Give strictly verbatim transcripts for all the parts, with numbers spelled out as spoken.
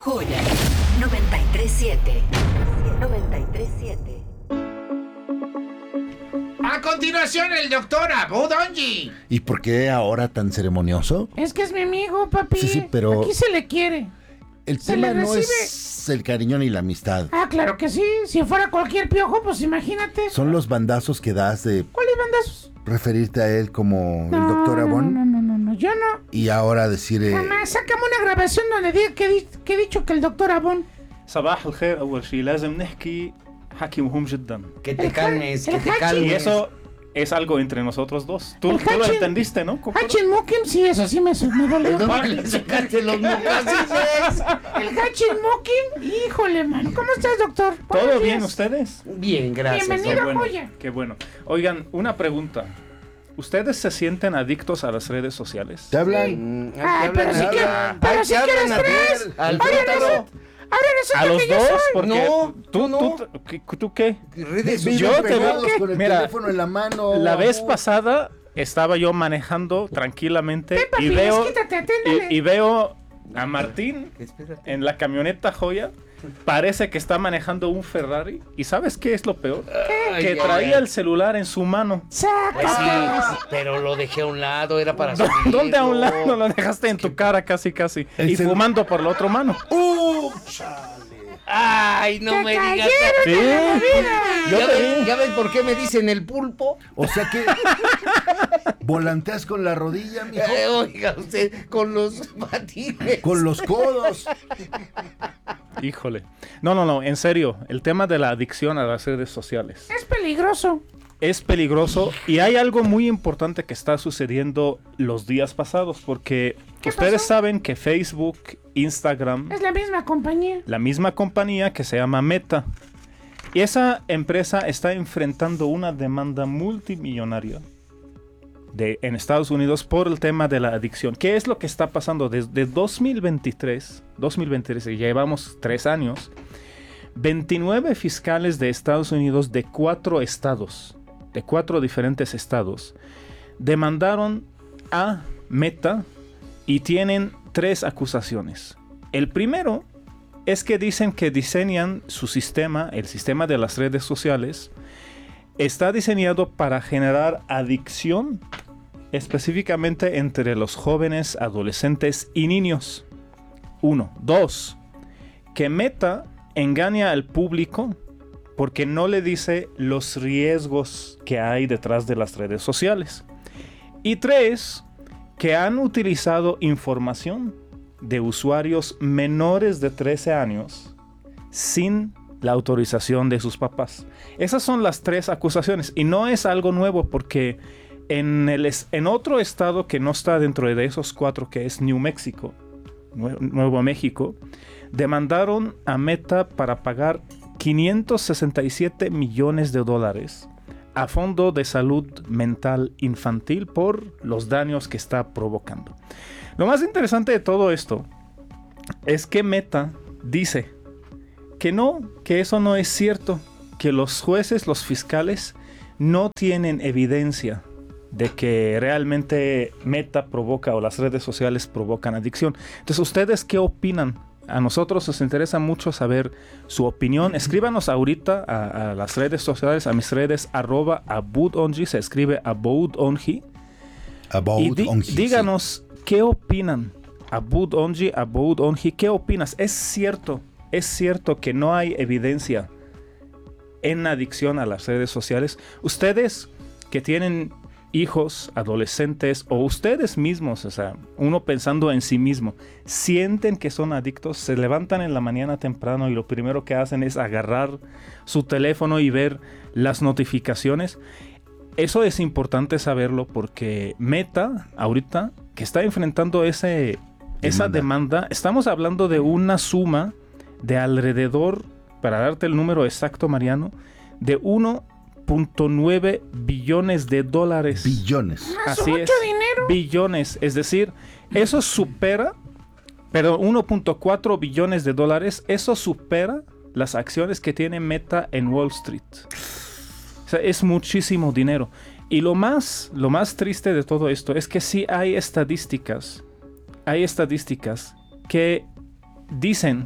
Joya noventa y tres siete. noventa y tres siete. A continuación, el doctor Abu Donji. ¿Y por qué ahora tan ceremonioso? Es que es mi amigo, papi. Sí, sí, pero... Aquí se le quiere. El Se tema le no recibe. es el cariño ni la amistad. Ah, claro que sí. Si fuera cualquier piojo, pues imagínate. Son los bandazos que das de ¿Cuáles bandazos? referirte a él como No, el doctor no, Abón. No, no, no, no, yo no. Y ahora decir... eh, Mamá, sácame una grabación donde diga que, di- que he dicho que el doctor Abón. صباح الخير أول شيء لازم نحكي حكي مهم جدا. Que te El calmes, ha- que el te hachi. Y calmes. eso es algo entre nosotros dos. Tú, El tú lo hachin- entendiste, ¿no? ¿Cómo? Hachin Mukim, sí, eso sí me, me dolió. ¿Dónde le sacaste los mocasines? El Hachin Mukim, híjole, mano. ¿Cómo estás, doctor? ¿Todo Buenos bien días. ustedes? Bien, gracias. Bienvenido. Qué bueno, Joya. qué bueno. Oigan, una pregunta. ¿Ustedes se sienten adictos a las redes sociales? ¿Te hablan? Mm, Ay, aquí pero hablan si a- que- Ay, pero te si hablan quieres a ti, tres. al Oye, Trótaro. Ahora resulta A los que yo dos, soy... porque No, tú, tú no. tú, ¿qué- ¿tú qué? Redes Viven Yo te veo pegados que- con el mira, teléfono en la mano. La vez Abu. pasada estaba yo manejando tranquilamente Ven, papi, y veo desquítate, aténdele. y, y veo a Martín Espérate. en la camioneta Joya. Parece que está manejando un Ferrari. ¿Y sabes qué es lo peor? Ay, Que ay, traía ay. el celular en su mano. Pues Sácate. sí, pero lo dejé a un lado, era para ¿Dó- subirlo. ¿Dónde a un lado lo dejaste en tu cara casi casi? El Y cel- fumando por la otra mano. ¡Uh! Chale. Ay, no ¡Te me digas. cayeron Sí. en la vida! Yo ¿Ya, te ven, vi. ¿Ya ven por qué me dicen el pulpo? O sea que... ¿Volanteas con la rodilla, mijo? Eh, oiga usted, con los patines. Con los codos. Híjole. No, no, no, en serio. El tema de la adicción a las redes sociales Es peligroso. es peligroso y hay algo muy importante que está sucediendo los días pasados porque ¿Qué ustedes pasó? saben que Facebook, Instagram, Es la misma compañía. la misma compañía que se llama Meta, y esa empresa está enfrentando una demanda multimillonaria de, en Estados Unidos por el tema de la adicción. ¿Qué es lo que está pasando? Desde dos mil veintitrés, dos mil veintitrés, y llevamos tres años, veintinueve fiscales de Estados Unidos de cuatro estados, de cuatro diferentes estados, demandaron a Meta y tienen tres acusaciones. El primero es que dicen que diseñan su sistema, el sistema de las redes sociales, está diseñado para generar adicción, específicamente entre los jóvenes, adolescentes y niños. Uno. Dos, que Meta engaña al público porque no le dice los riesgos que hay detrás de las redes sociales. Y tres, que han utilizado información de usuarios menores de trece años sin la autorización de sus papás. Esas son las tres acusaciones y no es algo nuevo porque en, el, es- en otro estado que no está dentro de esos cuatro, que es New Mexico, Nue- Nuevo México, demandaron a Meta para pagar quinientos sesenta y siete millones de dólares a Fondo de Salud Mental Infantil por los daños que está provocando. Lo más interesante de todo esto es que Meta dice que no, que eso no es cierto, que los jueces, los fiscales, no tienen evidencia de que realmente Meta provoca o las redes sociales provocan adicción. Entonces, ¿ustedes qué opinan? A nosotros nos interesa mucho saber su opinión. Escríbanos ahorita a, a las redes sociales, a mis redes, arroba abudonji, se escribe abudonji. About Y di- on his- díganos, ¿qué opinan? Abud Onji, Abud Onji, ¿qué opinas? ¿Es cierto, es cierto que no hay evidencia en adicción a las redes sociales? Ustedes que tienen hijos, adolescentes o ustedes mismos, o sea, uno pensando en sí mismo, sienten que son adictos, se levantan en la mañana temprano y lo primero que hacen es agarrar su teléfono y ver las notificaciones. Eso es importante saberlo porque Meta, ahorita, que está enfrentando ese, esa demanda, estamos hablando de una suma de alrededor, para darte el número exacto, Mariano, de uno punto nueve billones de dólares. Billones. Ah, Así mucho es. dinero. Billones, es decir, eso supera, perdón, uno punto cuatro billones de dólares, eso supera las acciones que tiene Meta en Wall Street. O sea, es muchísimo dinero. Y lo más, lo más triste de todo esto es que sí hay estadísticas, hay estadísticas que dicen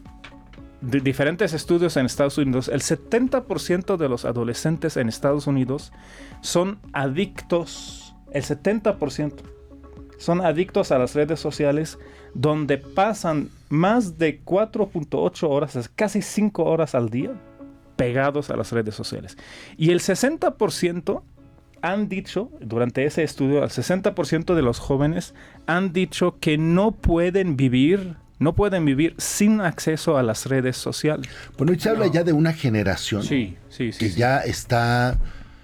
de diferentes estudios en Estados Unidos, el setenta por ciento de los adolescentes en Estados Unidos son adictos, el setenta por ciento son adictos a las redes sociales, donde pasan más de cuatro punto ocho horas, casi cinco horas al día, pegados a las redes sociales. Y el sesenta por ciento han dicho, durante ese estudio, el sesenta por ciento de los jóvenes han dicho que no pueden vivir, no pueden vivir sin acceso a las redes sociales. Bueno, y se habla No. ya de una generación Sí, sí, sí. que sí. ya está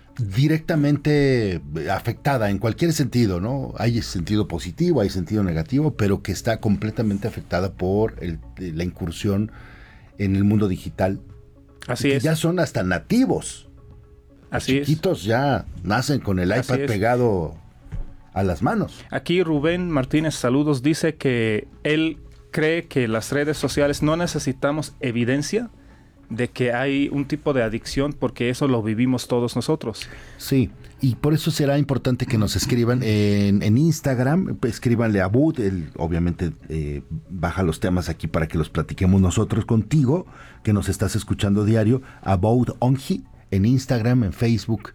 directamente afectada en cualquier sentido, ¿no? Hay sentido positivo, hay sentido negativo, pero que está completamente afectada por el, la incursión en el mundo digital. Así que es. ya son hasta nativos. Los Así es. chiquitos ya nacen con el Así iPad es. pegado a las manos. Aquí Rubén Martínez, saludos, dice que él cree que las redes sociales no necesitamos evidencia de que hay un tipo de adicción, porque eso lo vivimos todos nosotros. Sí, y por eso será importante que nos escriban en, en Instagram, pues, escríbanle a Bud, él obviamente eh, baja los temas aquí para que los platiquemos nosotros contigo, que nos estás escuchando diario, a Bud Ongi, en Instagram, en Facebook,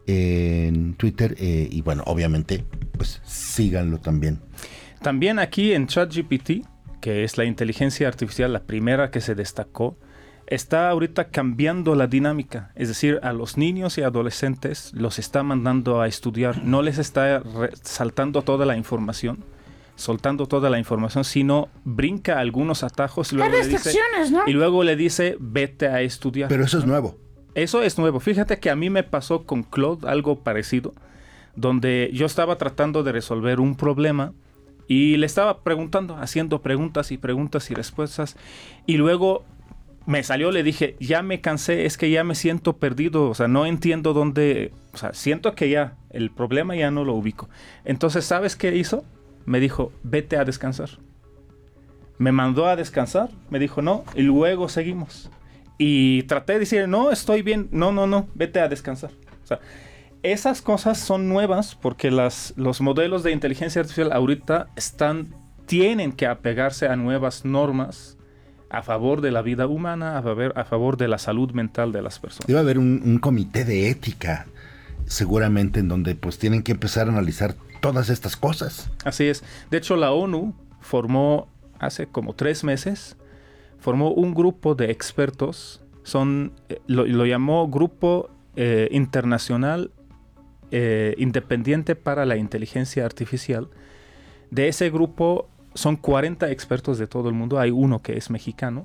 en Twitter, eh, y bueno, obviamente, pues síganlo también. También aquí en ChatGPT, que es la inteligencia artificial, la primera que se destacó, está ahorita cambiando la dinámica. Es decir, a los niños y adolescentes los está mandando a estudiar. No les está re- saltando toda la información, soltando toda la información, sino brinca algunos atajos y luego, Hay le dice, restricciones, ¿no? y luego le dice, vete a estudiar. Pero eso es nuevo. Eso es nuevo. Fíjate que a mí me pasó con Claude algo parecido, donde yo estaba tratando de resolver un problema y le estaba preguntando, haciendo preguntas y preguntas y respuestas, y luego me salió, le dije, ya me cansé, es que ya me siento perdido, o sea, no entiendo dónde, o sea, siento que ya, el problema ya no lo ubico. Entonces, ¿sabes qué hizo? Me dijo, vete a descansar. Me mandó a descansar, me dijo, no, y luego seguimos. Y traté de decir, no, estoy bien, no, no, no, vete a descansar. O sea, esas cosas son nuevas porque las, los modelos de inteligencia artificial ahorita están, tienen que apegarse a nuevas normas a favor de la vida humana, a favor, a favor de la salud mental de las personas. Debe haber un, un comité de ética, seguramente, en donde pues tienen que empezar a analizar todas estas cosas. Así es. De hecho, la ONU formó hace como tres meses, formó un grupo de expertos, son, eh, lo, lo llamó Grupo eh, Internacional eh, Independiente para la Inteligencia Artificial. De ese grupo son cuarenta expertos de todo el mundo, hay uno que es mexicano,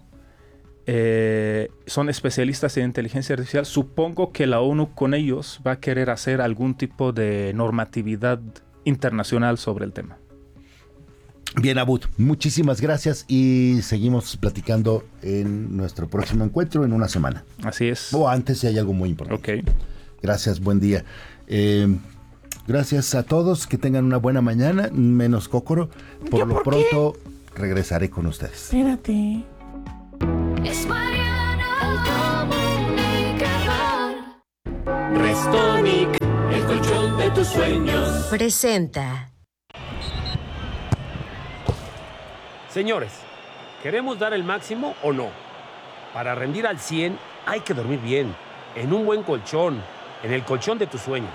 eh, son especialistas en inteligencia artificial. Supongo que la ONU con ellos va a querer hacer algún tipo de normatividad internacional sobre el tema. Bien, Abud, muchísimas gracias y seguimos platicando en nuestro próximo encuentro en una semana. Así es. O antes, si hay algo muy importante. Ok. Gracias, buen día. Eh, gracias a todos, que tengan una buena mañana, menos Cócoro. Por ¿Yo lo por qué? pronto, regresaré con ustedes. Espérate. Es Mariano el comunicador. Restonic, el colchón de tus sueños. Presenta. Señores, ¿queremos dar el máximo o no? Para rendir al cien hay que dormir bien, en un buen colchón, en el colchón de tus sueños.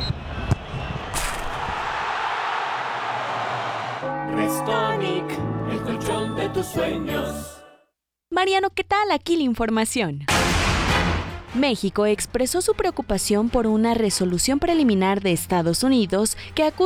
Restonic, el colchón de tus sueños. Mariano, ¿qué tal? Aquí la información. México expresó su preocupación por una resolución preliminar de Estados Unidos que acusa